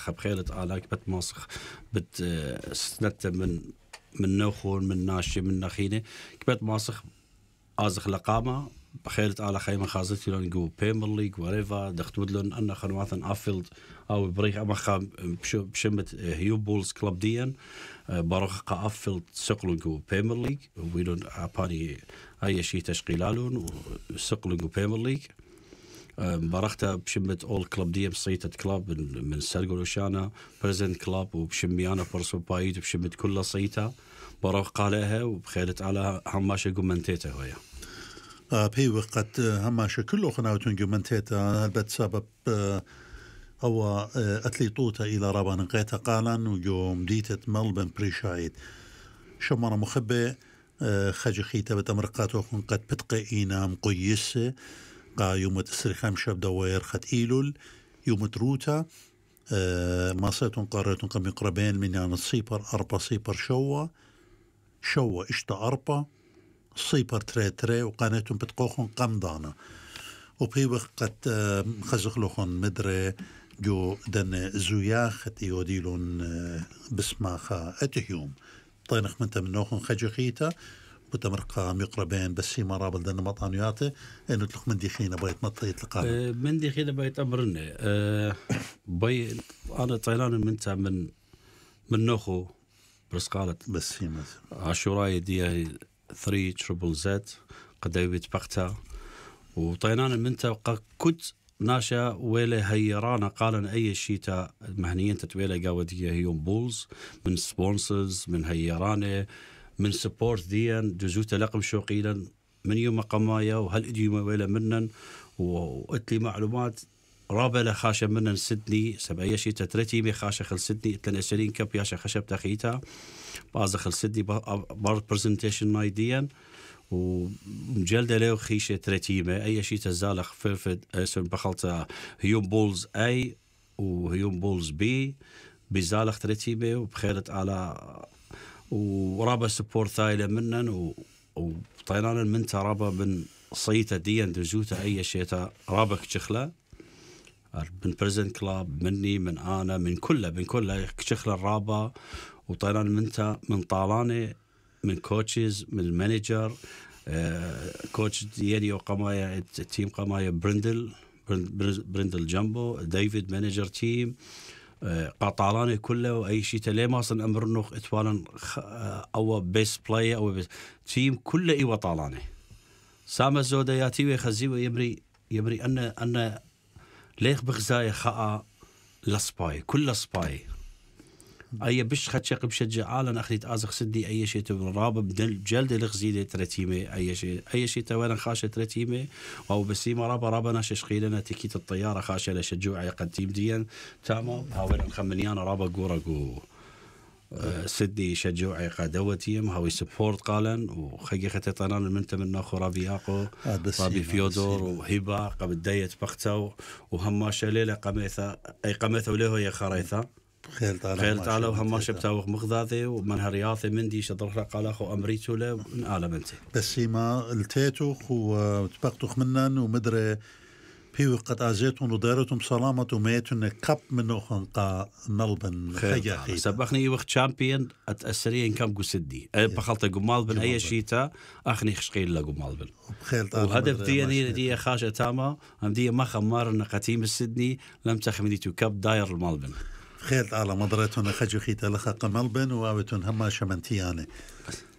ماسخ بخيلة على كبت ماسخ بت سنت من نوخون من ناشي من نخينة كبت ماسخ ازخ لقامة بخيلة على خيمة خازتي لون جو بيمر ليج وريفا دخت ودلون أن خنواثن أفيلد أو بريخ أما خام بشمت هيو بولز كلاب ديان باروخ أفيلد سقلون جو بيمر ليج ويدون أباني أي شيء تشغيلالون وسقلون جو بيمر ليج بارختا بشمت أول كلاب ديان صيتة كلاب من سرقلوشانا بريزنت كلاب وبشميانا برسو بايد وبشمت كل صيتة باروخ قالها وبخيلة على هماشة قمنتيته هويا بهي وقت هماشة كله خناوتون قمنتيته هلبت سبب أو أتليطوتا إلى رابان قيتا قالن ويوم ديتة ملبن بريشايد شمانا مخبئ خجخيتا بتمرقاتو قد بتقئينا مقيسة قا يوم تسري خمشة بدوير خت إيلول يوم تروتا ماسيتون قاريتون قم يقربين من يعني الصيبر 4 صيبر شوة اشتا 4 صيبر 3 وقانيتون بتقوخون قمضانا وبهي وقت خزخلوخون مدري جو دن زوياخ يوديلون بسماخا اتهيوم طينخ من تمنوخون خجخيتا بتمرقا مقربين بس ما رابل دن مطانياته انو تلخ من ديخينا بيت مطيت لقانا من ديخينا بيت امرني بي انا طيلان منتا من نوخو بس قالت بس هي عاشوراي دي 3 تربل زد قدايبت بقتا وطينان منتا كنت ناشا ويلي هيرانا قالن اي شيتا مهنيين تتويلي قاودية هيوم بولز من سبونسرز من هيرانه من سبورت ديان جزوتا لقم شوقيلا من يوم قمايا وهل اديوم ويلا منن واتلي معلومات رابله خاشة منن سيدني سبعية شيتا ترتيمي خاشة خل سيدني 22 كب ياشا خشب تخيتا بازا خل سيدني بارد برزنتيشن نايديان ومجلدة له خيشة ترتيمة أي شيء تزالخ فرفد اسم بخلطة هيوم بولز أي وهيوم بولز بي بزالخ ترتيمة وبخيرت على ورابا سبورت ثايلة منن وطينان من ترابا من صيتة ديان دزوتا أي شيء رابك شخلة من بريزنت كلاب مني من أنا من كله شخلة الرابا وطينان من طالانة من كوتشز من المانجر كوتش دياني وقمايا تيم قمايا برندل جنبو ديفيد مانجر تيم قاطالاني كله واي شيء تلي ما صن امر نوخ اتوالا او بيس بلاي او تيم كله ايوه طالاني سام الزودياتي ويخزي يمري ان ليخ بغزاي خاء لسباي كل سباي اي بش خدشق بشجع عالن اخذت ازخ سدي اي شيء ترابه بدل جلد لغزيده ترتيمه اي شيء توين خاشه ترتيمه او بسيمه رابا ناششقيلنا تكيت الطياره خاشه لشجوع قديم ديان تاما هاول الخمنيان رابا قورقو سدي شجوع قدوتيم هاوي سبورت قالن وخيخه طنان المنت من اخو رابياقو رابي فيودور وهبه قبل ديت بختو وهماشه ليله قميثه اي قميثه له يا خريثه خيل تعالى وهم شبتاوخ مغذاذي ومن هرياثي مندي شطرح قال اخو امريتو له من عالمنتي بس ما التيتوخ وتبقتوخ منن ومدري بيو قد ازيتون ودارتهم سلامه وميتون كاب منو خنقا ملبن خياخي سبخني وقت شامبيون اتاسرين كم قسدي بخلطه قمال بن اي شيتا اخني خشقيل لا قمال بن وهدف دي خاشه تاما ام دي ما خمار نقتيم السدني لم تخمديتو كاب داير المالبن خيل على مضرتون خجو خيتا لخا قملبن وابتون هما شمنتيانه